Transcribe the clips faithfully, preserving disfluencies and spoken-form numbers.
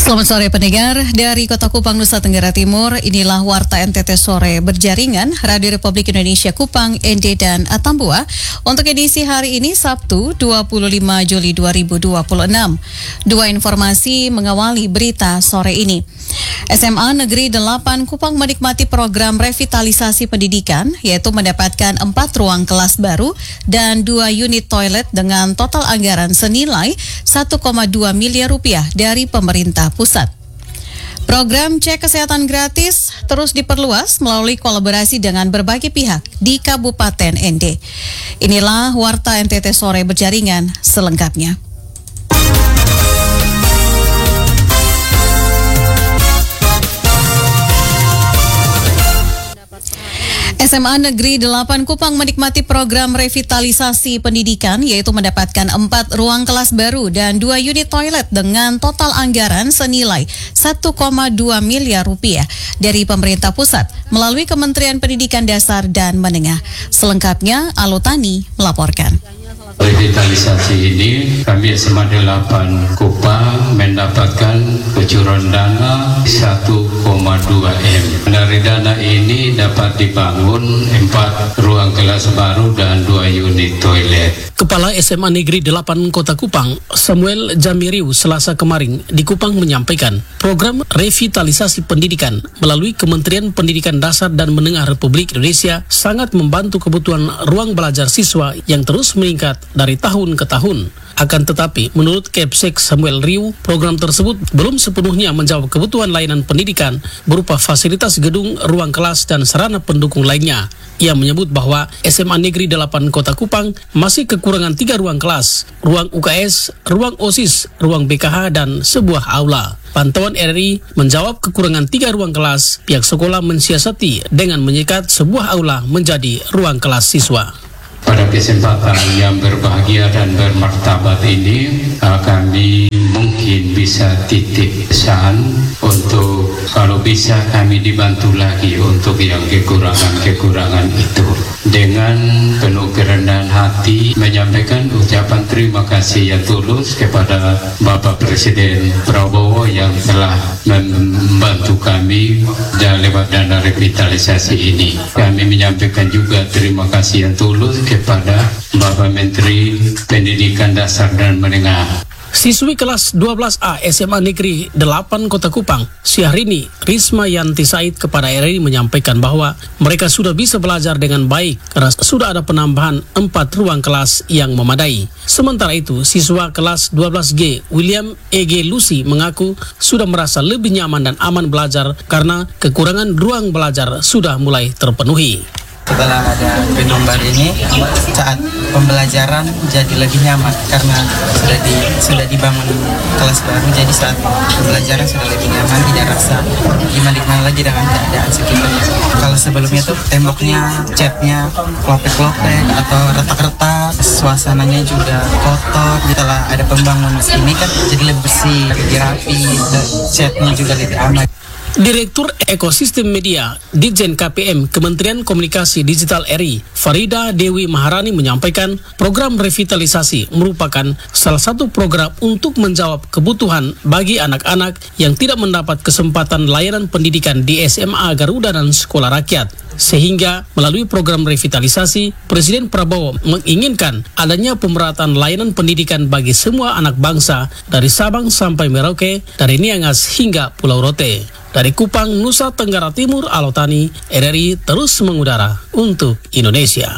Selamat sore pendengar, dari Kota Kupang, Nusa Tenggara Timur, inilah Warta N T T Sore berjaringan Radio Republik Indonesia Kupang, N D dan Atambua untuk edisi hari ini Sabtu dua puluh lima Juli dua ribu dua puluh enam. Dua informasi mengawali berita sore ini. S M A Negeri delapan Kupang menikmati program revitalisasi pendidikan, yaitu mendapatkan empat ruang kelas baru dan dua unit toilet dengan total anggaran senilai satu koma dua miliar rupiah dari pemerintah pusat. Program cek kesehatan gratis terus diperluas melalui kolaborasi dengan berbagai pihak di Kabupaten N D. Inilah Warta N T T Sore berjaringan selengkapnya. S M A Negeri delapan Kupang menikmati program revitalisasi pendidikan, yaitu mendapatkan empat ruang kelas baru dan dua unit toilet dengan total anggaran senilai satu koma dua miliar rupiah dari pemerintah pusat melalui Kementerian Pendidikan Dasar dan Menengah. Selengkapnya, Alutani melaporkan. Revitalisasi ini kami S M A delapan Kupang mendapatkan kucuran dana satu koma dua M. Dari dana ini dapat dibangun empat ruang kelas baru dan dua unit toilet. Kepala S M A Negeri delapan Kota Kupang, Samuel Jamiriu, Selasa kemarin di Kupang menyampaikan program revitalisasi pendidikan melalui Kementerian Pendidikan Dasar dan Menengah Republik Indonesia sangat membantu kebutuhan ruang belajar siswa yang terus meningkat dari tahun ke tahun. Akan tetapi, menurut Kepsek Samuel Riu, program tersebut belum sepenuhnya menjawab kebutuhan layanan pendidikan berupa fasilitas gedung, ruang kelas, dan sarana pendukung lainnya. Ia menyebut bahwa S M A Negeri delapan Kota Kupang masih kekurangan tiga ruang kelas, ruang U K S, ruang OSIS, ruang B K H, dan sebuah aula. Pantauan R R I menjawab kekurangan tiga ruang kelas, pihak sekolah mensiasati dengan menyikat sebuah aula menjadi ruang kelas siswa. Pada kesempatan yang berbahagia dan bermartabat ini, kami mungkin bisa titip pesan untuk kalau bisa kami dibantu lagi untuk yang kekurangan-kekurangan itu. Dengan penuh kerendahan hati menyampaikan ucapan terima kasih yang tulus kepada Bapak Presiden Prabowo yang telah membantu kami dan lewat dana revitalisasi ini. Kami menyampaikan juga terima kasih yang tulus kepada Bapak Menteri Pendidikan Dasar dan Menengah. Siswi kelas dua belas A S M A Negeri delapan Kota Kupang, Syahrini Risma Yanti Said kepada R R I menyampaikan bahwa mereka sudah bisa belajar dengan baik karena sudah ada penambahan empat ruang kelas yang memadai. Sementara itu, siswa kelas dua belas G William E G Lucy mengaku sudah merasa lebih nyaman dan aman belajar karena kekurangan ruang belajar sudah mulai terpenuhi. Setelah ada gedung baru ini, saat pembelajaran jadi lebih nyaman karena sudah di sudah dibangun kelas baru, jadi saat pembelajaran sudah lebih nyaman, tidak rasa gimana-gimana lagi dengan keadaan sekitar. Kalau sebelumnya tuh temboknya, catnya klopek-klopek atau retak-retak, suasananya juga kotor. Setelah ada pembangunan ini kan jadi lebih bersih, lebih rapi, dan catnya juga lebih aman. Direktur Ekosistem Media Ditjen K P M Kementerian Komunikasi Digital R I, Farida Dewi Maharani menyampaikan program revitalisasi merupakan salah satu program untuk menjawab kebutuhan bagi anak-anak yang tidak mendapat kesempatan layanan pendidikan di S M A Garuda dan sekolah rakyat. Sehingga melalui program revitalisasi, Presiden Prabowo menginginkan adanya pemerataan layanan pendidikan bagi semua anak bangsa dari Sabang sampai Merauke, dari Niangas hingga Pulau Rote. Dari Kupang, Nusa Tenggara Timur, Alutani, R R I terus mengudara untuk Indonesia.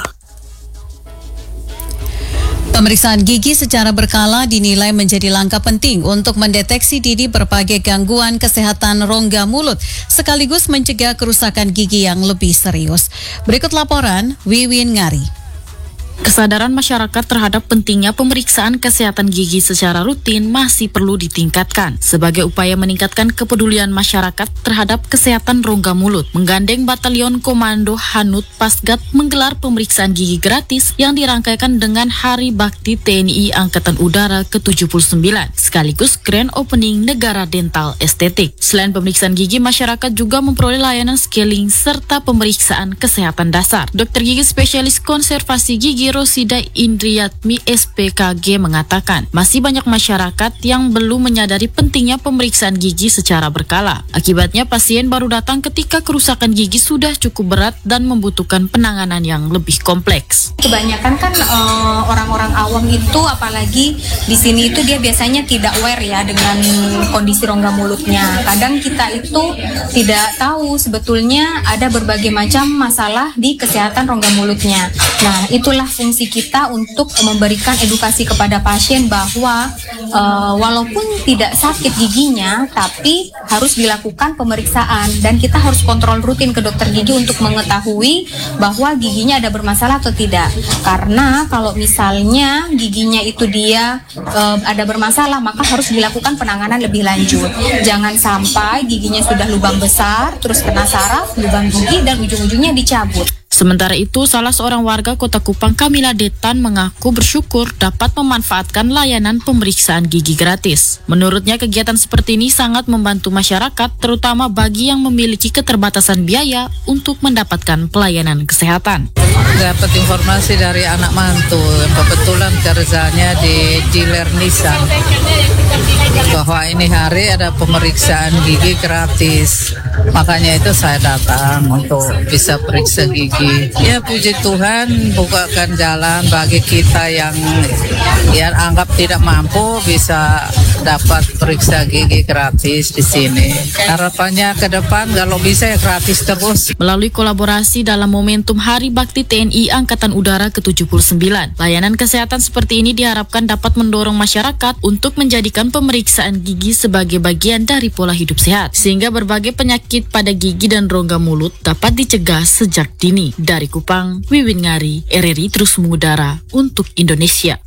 Pemeriksaan gigi secara berkala dinilai menjadi langkah penting untuk mendeteksi dini berbagai gangguan kesehatan rongga mulut, sekaligus mencegah kerusakan gigi yang lebih serius. Berikut laporan Wiwin Ngari. Kesadaran masyarakat terhadap pentingnya pemeriksaan kesehatan gigi secara rutin masih perlu ditingkatkan. Sebagai upaya meningkatkan kepedulian masyarakat terhadap kesehatan rongga mulut, menggandeng Batalion Komando Hanut Pasgat menggelar pemeriksaan gigi gratis yang dirangkaikan dengan Hari Bakti T N I Angkatan Udara ke tujuh puluh sembilan, sekaligus Grand Opening Negara Dental Estetik. Selain pemeriksaan gigi, masyarakat juga memperoleh layanan scaling serta pemeriksaan kesehatan dasar. Dokter gigi spesialis konservasi gigi Gigi Rosida Indriatmi S P K G mengatakan, masih banyak masyarakat yang belum menyadari pentingnya pemeriksaan gigi secara berkala. Akibatnya pasien baru datang ketika kerusakan gigi sudah cukup berat dan membutuhkan penanganan yang lebih kompleks. Kebanyakan kan uh, orang-orang awam itu, apalagi di sini itu dia biasanya tidak aware ya dengan kondisi rongga mulutnya. Kadang kita itu tidak tahu sebetulnya ada berbagai macam masalah di kesehatan rongga mulutnya. Nah, itulah fungsi kita untuk memberikan edukasi kepada pasien bahwa uh, walaupun tidak sakit giginya, tapi harus dilakukan pemeriksaan dan kita harus kontrol rutin ke dokter gigi untuk mengetahui bahwa giginya ada bermasalah atau tidak. Karena kalau misalnya giginya itu dia uh, ada bermasalah, maka harus dilakukan penanganan lebih lanjut. Jangan sampai giginya sudah lubang besar, terus kena saraf, lubang gigi, dan ujung-ujungnya dicabut. Sementara itu, salah seorang warga Kota Kupang, Kamila Detan, mengaku bersyukur dapat memanfaatkan layanan pemeriksaan gigi gratis. Menurutnya, kegiatan seperti ini sangat membantu masyarakat, terutama bagi yang memiliki keterbatasan biaya untuk mendapatkan pelayanan kesehatan. Dapat informasi dari anak mantu, kebetulan kerjanya di dealer Nissan, bahwa ini hari ada pemeriksaan gigi gratis. Makanya itu saya datang untuk bisa periksa gigi. Ya puji Tuhan, bukakan jalan bagi kita yang yang anggap tidak mampu bisa dapat periksa gigi gratis di sini. Harapannya ke depan kalau bisa ya gratis terus. Melalui kolaborasi dalam momentum Hari Bakti T N I Angkatan Udara ke tujuh puluh sembilan, layanan kesehatan seperti ini diharapkan dapat mendorong masyarakat untuk menjadikan pemeriksaan gigi sebagai bagian dari pola hidup sehat, sehingga berbagai penyakit pada gigi dan rongga mulut dapat dicegah sejak dini. Dari Kupang, Wiwin Ngari, R R I terus mengudara untuk Indonesia.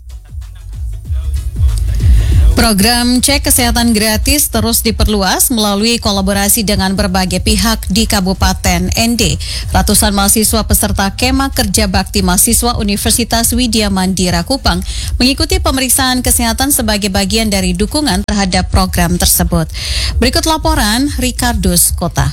Program cek kesehatan gratis terus diperluas melalui kolaborasi dengan berbagai pihak di Kabupaten N D. Ratusan mahasiswa peserta Kema Kerja Bakti Mahasiswa Universitas Widya Mandira Kupang mengikuti pemeriksaan kesehatan sebagai bagian dari dukungan terhadap program tersebut. Berikut laporan Ricardus Kota.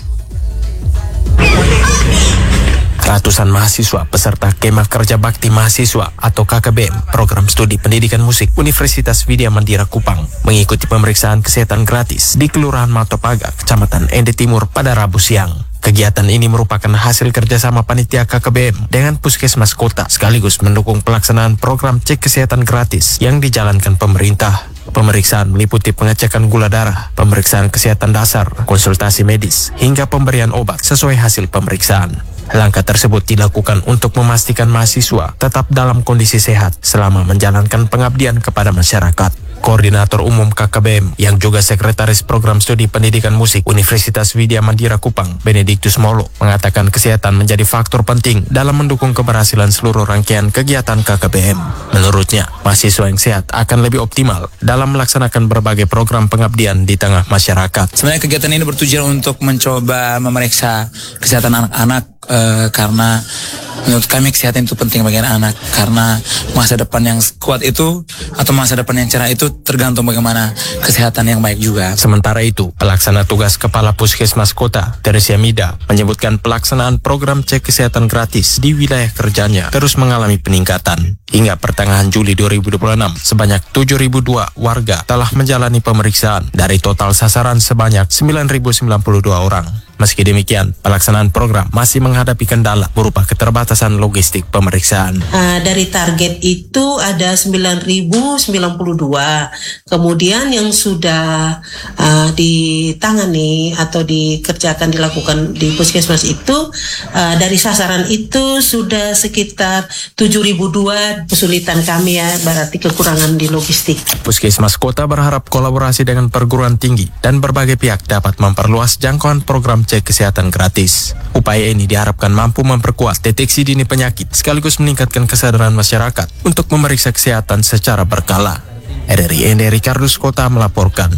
Ratusan mahasiswa peserta Kema Kerja Bakti Mahasiswa atau K K B M Program Studi Pendidikan Musik Universitas Widya Mandira Kupang mengikuti pemeriksaan kesehatan gratis di Kelurahan Matopaga, Kecamatan N D Timur pada Rabu siang. Kegiatan ini merupakan hasil kerjasama panitia K K B M dengan Puskesmas Kota sekaligus mendukung pelaksanaan program cek kesehatan gratis yang dijalankan pemerintah. Pemeriksaan meliputi pengecekan gula darah, pemeriksaan kesehatan dasar, konsultasi medis, hingga pemberian obat sesuai hasil pemeriksaan. Langkah tersebut dilakukan untuk memastikan mahasiswa tetap dalam kondisi sehat selama menjalankan pengabdian kepada masyarakat. Koordinator Umum K K B M yang juga Sekretaris Program Studi Pendidikan Musik Universitas Widya Mandira Kupang, Benediktus Molo, mengatakan kesehatan menjadi faktor penting dalam mendukung keberhasilan seluruh rangkaian kegiatan K K B M. Menurutnya, mahasiswa yang sehat akan lebih optimal dalam melaksanakan berbagai program pengabdian di tengah masyarakat. Sebenarnya kegiatan ini bertujuan untuk mencoba memeriksa kesehatan anak-anak eh, karena menurut kami kesehatan itu penting bagi anak, karena masa depan yang kuat itu atau masa depan yang cerah itu tergantung bagaimana kesehatan yang baik juga. Sementara itu, pelaksana tugas Kepala Puskesmas Kota, Teresia Mida, menyebutkan pelaksanaan program cek kesehatan gratis di wilayah kerjanya terus mengalami peningkatan. Hingga pertengahan Juli dua ribu dua puluh enam, sebanyak tujuh ribu dua warga telah menjalani pemeriksaan dari total sasaran sebanyak sembilan ribu sembilan puluh dua orang. Meski demikian, pelaksanaan program masih menghadapi kendala berupa keterbatasan logistik pemeriksaan. Uh, dari target itu ada sembilan ribu sembilan puluh dua. Kemudian yang sudah uh, ditangani atau dikerjakan dilakukan di puskesmas itu uh, dari sasaran itu sudah sekitar tujuh ribu dua. Kesulitan kami ya, berarti kekurangan di logistik. Puskesmas Kota berharap kolaborasi dengan perguruan tinggi dan berbagai pihak dapat memperluas jangkauan program cek kesehatan gratis. Upaya ini diharapkan mampu memperkuat deteksi dini penyakit sekaligus meningkatkan kesadaran masyarakat untuk memeriksa kesehatan secara berkala. R R I N D Ricardus Kota melaporkan.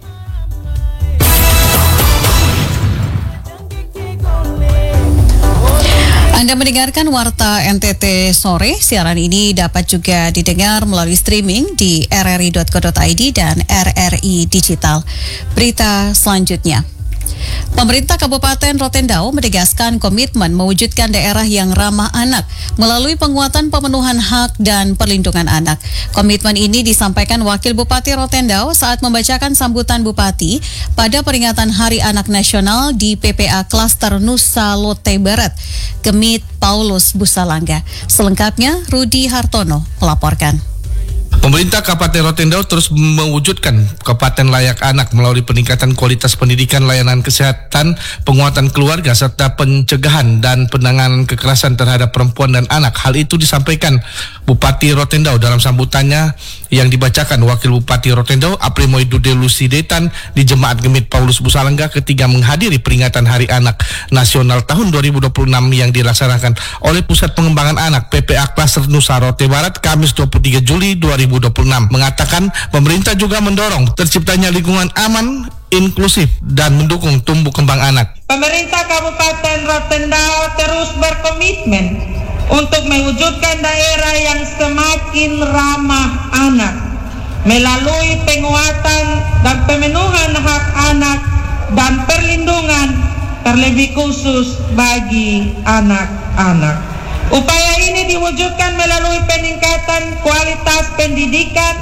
Anda mendengarkan Warta N T T Sore. Siaran ini dapat juga didengar melalui streaming di r r i dot co dot i d dan R R I Digital. Berita selanjutnya. Pemerintah Kabupaten Rotendao menegaskan komitmen mewujudkan daerah yang ramah anak melalui penguatan pemenuhan hak dan perlindungan anak. Komitmen ini disampaikan Wakil Bupati Rotendao saat membacakan sambutan Bupati pada peringatan Hari Anak Nasional di P P A Klaster Nusa Lote Barat, Gemit Paulus Busalangga. Selengkapnya, Rudi Hartono melaporkan. Pemerintah Kabupaten Rotendao terus mewujudkan Kabupaten Layak Anak melalui peningkatan kualitas pendidikan, layanan kesehatan, penguatan keluarga, serta pencegahan dan penanganan kekerasan terhadap perempuan dan anak. Hal itu disampaikan Bupati Rotendao dalam sambutannya yang dibacakan Wakil Bupati Rotendao Aprimoy Dude Lusidetan di Jemaat Gemit Paulus Busalangga ketika menghadiri peringatan Hari Anak Nasional tahun dua ribu dua puluh enam yang dilaksanakan oleh Pusat Pengembangan Anak P P A Klaster Nusa Lote Barat Kamis dua puluh tiga Juli dua ribu dua puluh enam, mengatakan pemerintah juga mendorong terciptanya lingkungan aman, inklusif, dan mendukung tumbuh kembang anak. Pemerintah Kabupaten Rotendao terus berkomitmen untuk mewujudkan daerah yang semakin ramah anak melalui penguatan dan pemenuhan hak anak dan perlindungan terlebih khusus bagi anak-anak. Upaya ini diwujudkan melalui peningkatan kualitas pendidikan,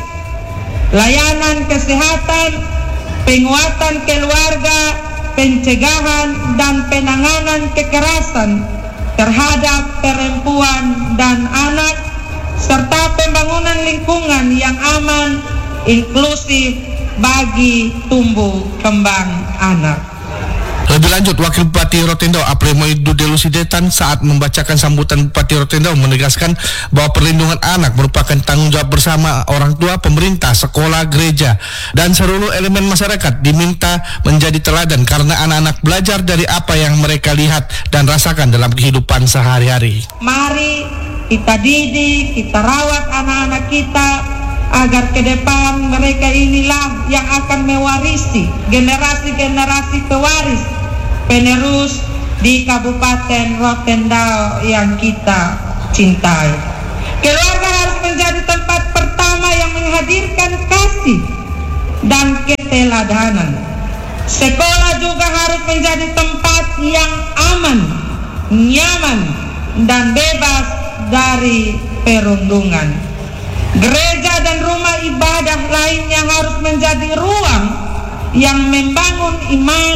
layanan kesehatan, penguatan keluarga, pencegahan dan penanganan kekerasan terhadap perempuan dan anak, serta pembangunan lingkungan yang aman, inklusif bagi tumbuh kembang anak. Lebih lanjut, Wakil Bupati Rotendao Aprimoy Dude Lusidetan saat membacakan sambutan Bupati Rotendao menegaskan bahwa perlindungan anak merupakan tanggung jawab bersama orang tua, pemerintah, sekolah, gereja, dan seluruh elemen masyarakat diminta menjadi teladan karena anak-anak belajar dari apa yang mereka lihat dan rasakan dalam kehidupan sehari-hari. Mari kita didik, kita rawat anak-anak kita agar ke depan mereka inilah yang akan mewarisi generasi-generasi pewaris penerus di Kabupaten Rotendao yang kita cintai. Keluarga harus menjadi tempat pertama yang menghadirkan kasih dan keteladanan. Sekolah juga harus menjadi tempat yang aman, nyaman, dan bebas dari perundungan. Gereja dan rumah ibadah lainnya harus menjadi ruang yang membangun iman,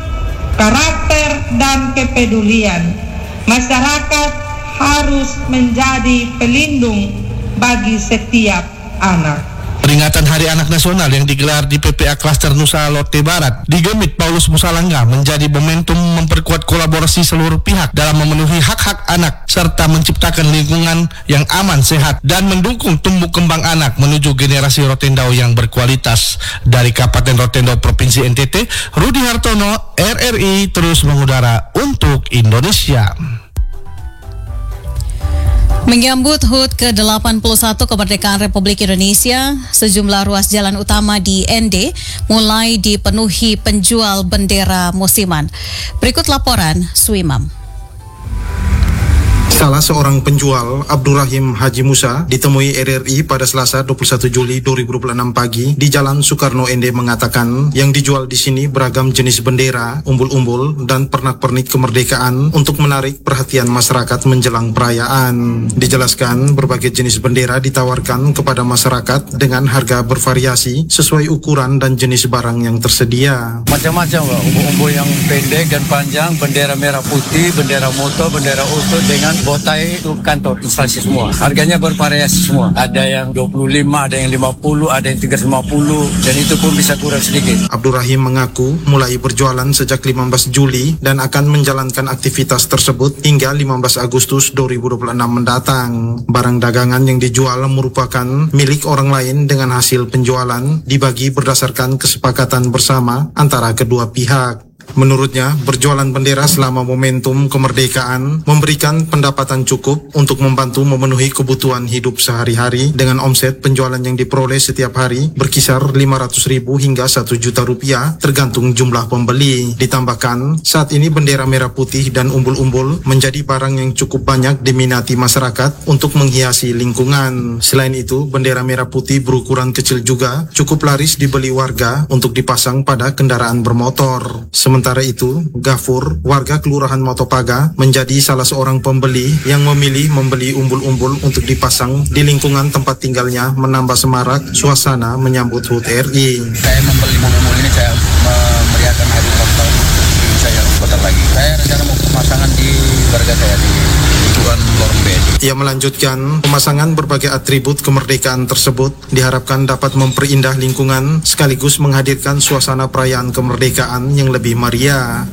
karakter, dan kepedulian. Masyarakat harus menjadi pelindung bagi setiap anak. Peringatan Hari Anak Nasional yang digelar di P P A Klaster Nusa Lote Barat di Gemit Paulus Busalangga menjadi momentum memperkuat kolaborasi seluruh pihak dalam memenuhi hak-hak anak serta menciptakan lingkungan yang aman, sehat, dan mendukung tumbuh kembang anak menuju generasi Rotendao yang berkualitas. Dari Kabupaten Rotendao Provinsi N T T, Rudi Hartono, R R I terus mengudara untuk Indonesia. Menyambut H U T ke delapan puluh satu kemerdekaan Republik Indonesia, sejumlah ruas jalan utama di N D mulai dipenuhi penjual bendera musiman. Berikut laporan Suimam. Salah seorang penjual, Abdurrahim Haji Musa, ditemui R R I pada Selasa dua puluh satu Juli dua ribu dua puluh enam pagi di Jalan Soekarno N D mengatakan yang dijual di sini beragam jenis bendera, umbul-umbul, dan pernak-pernik kemerdekaan untuk menarik perhatian masyarakat menjelang perayaan. Dijelaskan berbagai jenis bendera ditawarkan kepada masyarakat dengan harga bervariasi sesuai ukuran dan jenis barang yang tersedia. Macam-macam, umbul-umbul yang pendek dan panjang, bendera merah putih, bendera motor, bendera oto dengan botai itu kantor instansi semua. Harganya bervariasi semua. Ada yang dua puluh lima, ada yang lima puluh, ada yang tiga ratus lima puluh, dan itu pun bisa kurang sedikit. Abdurrahim mengaku mulai berjualan sejak lima belas Juli dan akan menjalankan aktivitas tersebut hingga lima belas Agustus dua ribu dua puluh enam mendatang. Barang dagangan yang dijual merupakan milik orang lain dengan hasil penjualan dibagi berdasarkan kesepakatan bersama antara kedua pihak. Menurutnya, berjualan bendera selama momentum kemerdekaan memberikan pendapatan cukup untuk membantu memenuhi kebutuhan hidup sehari-hari dengan omset penjualan yang diperoleh setiap hari berkisar lima ratus ribu hingga satu juta rupiah tergantung jumlah pembeli. Ditambahkan, saat ini bendera merah putih dan umbul-umbul menjadi barang yang cukup banyak diminati masyarakat untuk menghiasi lingkungan. Selain itu, bendera merah putih berukuran kecil juga cukup laris dibeli warga untuk dipasang pada kendaraan bermotor. Sementara Sementara itu, Gafur, warga Kelurahan Motopaga, menjadi salah seorang pembeli yang memilih membeli umbul-umbul untuk dipasang di lingkungan tempat tinggalnya, menambah semarak suasana menyambut H U T R I. Saya membeli umbul ini saya memeriahkan hari ulang tahun saya sebentar lagi. Saya rencana mau pemasangan di warga saya di lingkungan Lorong B. Ia melanjutkan, pemasangan berbagai atribut kemerdekaan tersebut diharapkan dapat memperindah lingkungan sekaligus menghadirkan suasana perayaan kemerdekaan yang lebih meriah.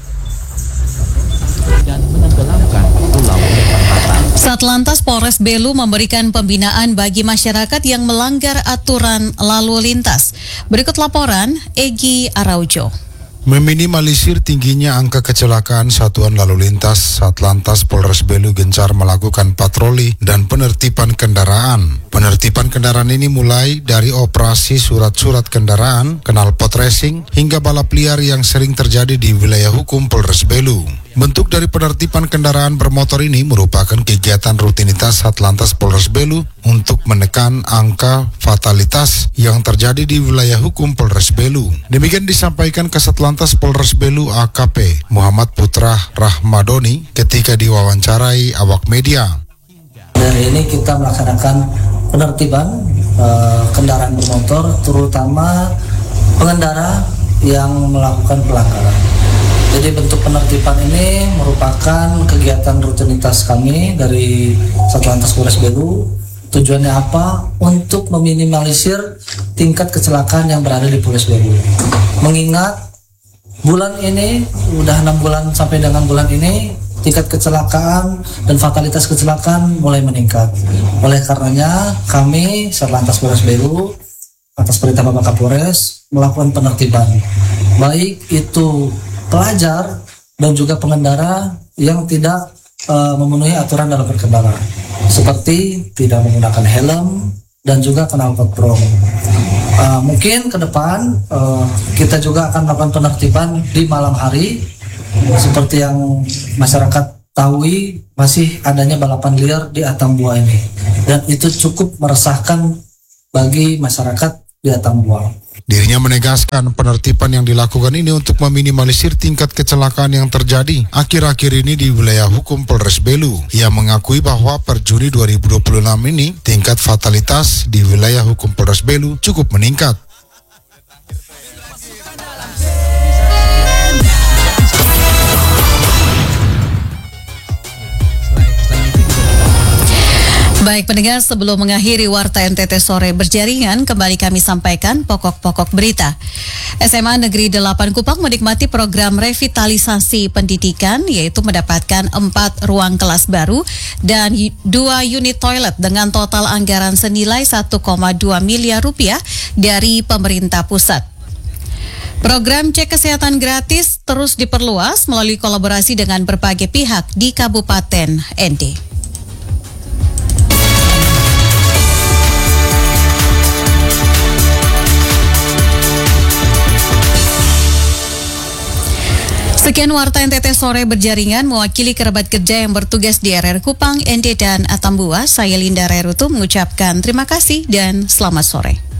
Satlantas Polres Belu memberikan pembinaan bagi masyarakat yang melanggar aturan lalu lintas. Berikut laporan Egi Araujo. Meminimalisir tingginya angka kecelakaan satuan lalu lintas, Satlantas Polres Belu gencar melakukan patroli dan penertiban kendaraan. Penertiban kendaraan ini mulai dari operasi surat-surat kendaraan, knalpot racing, hingga balap liar yang sering terjadi di wilayah hukum Polres Belu. Bentuk dari penertiban kendaraan bermotor ini merupakan kegiatan rutinitas Satlantas Polres Belu untuk menekan angka fatalitas yang terjadi di wilayah hukum Polres Belu. Demikian disampaikan Kasatlantas Polres Belu A K P Muhammad Putra Rahmadoni ketika diwawancarai awak media. Hari ini kita melaksanakan penertiban uh, kendaraan bermotor, terutama pengendara yang melakukan pelanggaran. Jadi bentuk penertiban ini merupakan kegiatan rutinitas kami dari Satlantas Polres Belu. Tujuannya apa? Untuk meminimalisir tingkat kecelakaan yang berada di Polres Belu. Mengingat bulan ini, udah enam bulan sampai dengan bulan ini, tingkat kecelakaan dan fatalitas kecelakaan mulai meningkat. Oleh karenanya, kami Satlantas Polres Belu atas perintah Bapak Kapolres melakukan penertiban. Baik itu pelajar dan juga pengendara yang tidak uh, memenuhi aturan dalam berkendara, seperti tidak menggunakan helm dan juga knalpot brong. Uh, mungkin ke depan uh, kita juga akan melakukan penertiban di malam hari, seperti yang masyarakat tahu masih adanya balapan liar di Atambua ini, dan itu cukup meresahkan bagi masyarakat di Atambua. Dirinya menegaskan penertiban yang dilakukan ini untuk meminimalisir tingkat kecelakaan yang terjadi akhir-akhir ini di wilayah hukum Polres Belu. Ia mengakui bahwa per Juni dua ribu dua puluh enam ini tingkat fatalitas di wilayah hukum Polres Belu cukup meningkat. Baik pendengar, sebelum mengakhiri Warta N T T Sore Berjaringan, kembali kami sampaikan pokok-pokok berita. S M A Negeri delapan Kupang menikmati program revitalisasi pendidikan, yaitu mendapatkan empat ruang kelas baru dan dua unit toilet dengan total anggaran senilai satu koma dua miliar rupiah dari pemerintah pusat. Program cek kesehatan gratis terus diperluas melalui kolaborasi dengan berbagai pihak di Kabupaten N D. Sekian Warta N T T Sore Berjaringan, mewakili kerabat kerja yang bertugas di R R Kupang, N D dan Atambua, saya Linda Rerutu mengucapkan terima kasih dan selamat sore.